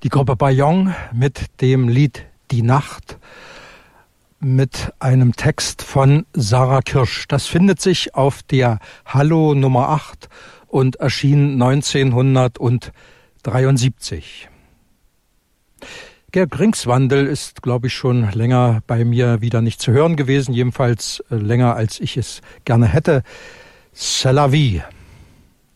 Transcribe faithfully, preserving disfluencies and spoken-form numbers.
Die Gruppe Bayong mit dem Lied Die Nacht mit einem Text von Sarah Kirsch. Das findet sich auf der Hallo Nummer acht und erschien neunzehnhundertdreiundsiebzig. Gerd Gringswandel ist, glaube ich, schon länger bei mir wieder nicht zu hören gewesen, jedenfalls länger, als ich es gerne hätte. C'est la vie.